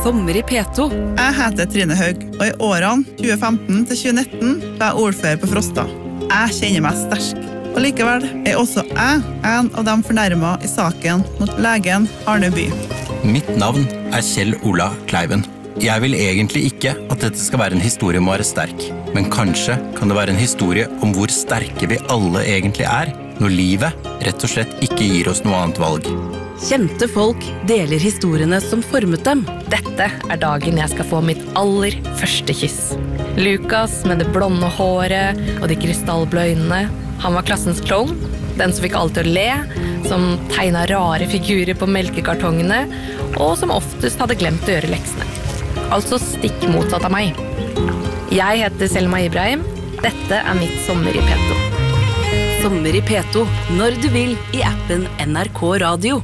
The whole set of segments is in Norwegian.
Sommer i P2. Jeg heter Trine Haug, og i årene 2015 til 2019 var jeg ordfører på Frosta. Jeg kjenner meg sterk. Og likevel er også jeg en av de fornærmet i saken mot legen Arne By. Mitt navn er Kjell Ola Kleiven. Jeg vil egentlig ikke at dette skal være en historie om å være sterk, men kanskje kan det være en historie om hvor sterke vi alle egentlig er, når livet rett og slett ikke gir oss noe annet valg. Kjente folk deler historiene som formet dem. Dette er dagen jeg skal få mitt aller første kyss. Lukas med det blonde håret og de krystallblå øynene. Han var klassens klovn, den som fikk alle til å le, som tegnet rare figurer på melkekartongene, og som oftest hadde glemt å gjøre leksene. Altså stikk motsatt av meg. Jeg heter Selma Ibrahim. Dette er mitt sommer i P2. Sommer i P2, når du vil, i appen NRK Radio.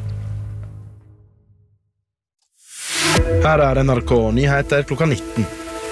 Her er NRK Nyheter klokka 19.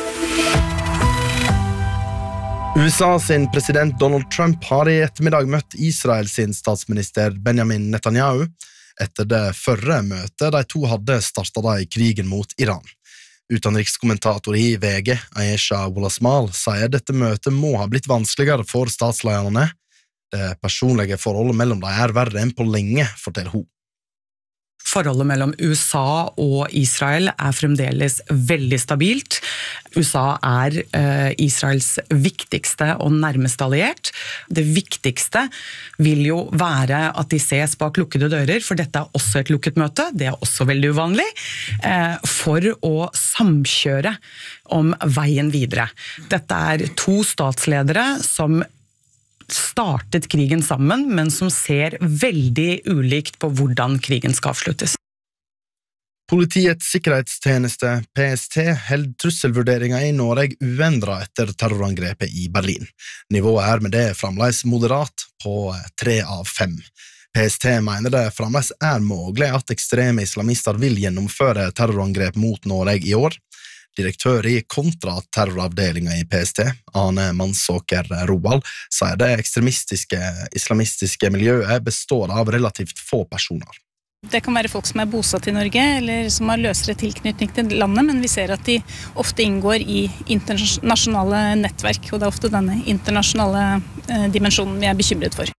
USA sin president Donald Trump har i ettermiddag møtt Israel sin statsminister Benjamin Netanyahu etter det førre møtet de to hadde startet da i krigen mot Iran. Utenrikskommentator i VG, Ayesha Wolasmal, sier dette møtet må ha blitt vanskeligere for statslederne. Det personlige forholdet mellom dem er verre enn på lenge, forteller hun. Forholdet mellom USA og Israel er fremdeles veldig stabilt. USA er Israels viktigste og nærmeste alliert. Det viktigste vil jo være at de ses bak lukkede dører, for dette er også et lukket møte, det er også veldig uvanlig, for å samkjøre om veien videre. Dette er to statsledere som startet krigen sammen, men som ser veldig ulikt på hvordan krigen skal avsluttes. Politiets sikkerhetstjeneste, PST, held trusselvurderinger i Norge uendret etter terrorangrepet i Berlin. Nivået er med det fremdeles moderat på 3 av 5. PST mener det fremdeles er mulig at ekstreme islamister vil gjennomføre terrorangrep mot Norge i år. Direktør i kontraterroravdelingen i PST, Ane Mansåker Roald, sier det ekstremistiske islamistiske miljøet består av relativt få personer. Det kan være folk som er bosatt i Norge, eller som har løsere tilknytning til landet, men vi ser at de ofte inngår i internasjonale nettverk, og det er ofte denne internasjonale dimensjonen vi er bekymret for.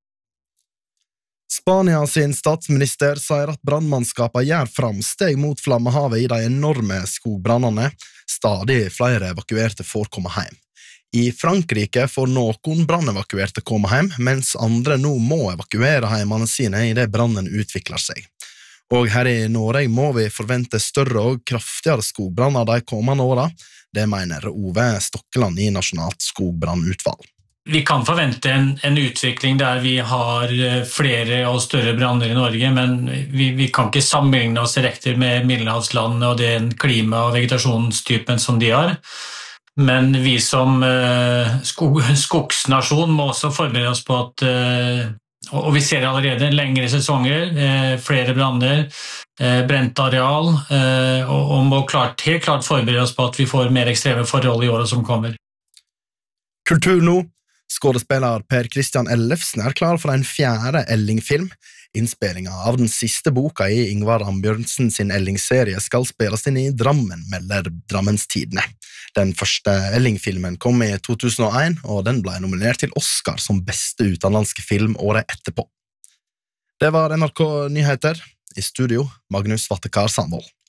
Spania sin statsminister sier at brandmannskapene gjør framsteg mot flammehavet i de enorme skogbrannene. Stadig flere evakuerte får komme hjem. I Frankrike får noen brannevakuerte komme hjem, mens andre nå må evakuere hjemmene sine i det brannen utvikler seg. Og her i Norge må vi forvente større og kraftigere skogbranner de kommende årene. Det mener Ove Stokkeland i Nasjonalt skogbrannutvalg. Vi kan forvente en utvikling der vi har flere og større branner i Norge, men vi kan ikke sammenligne oss direkte med middelhavsland og den klima- og vegetasjonstypen som de har. Men vi som skogsnasjon må også forberede oss på at, og vi ser allerede lengre sesonger, flere branner, brent areal, og må helt klart forberede oss på at vi får mer ekstreme forhold i året som kommer. Kultur nå. Skådespiller Per Christian Ellefsen er klar for en 4. Elling-film. Innspillingen av den siste boka i Ingvar Ambjørnsen sin Elling-serie skal spilles inn i Drammen, melder Drammenstidene. Den første Elling-filmen kom i 2001, og den ble nominert til Oscar som beste utenlandske film året etterpå. Det var NRK Nyheter. I studio, Magnus Vattekar Sandvold.